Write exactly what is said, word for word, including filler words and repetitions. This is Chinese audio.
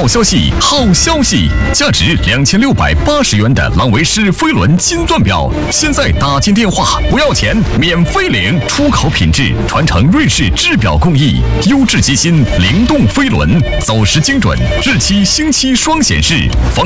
好消息，好消息！价值两千六百八十元的朗维诗飞轮金钻表，现在打进电话不要钱，免费领，出口品质，传承瑞士制表工艺，优质机芯，灵动飞轮，走时精准，日期星期双显示。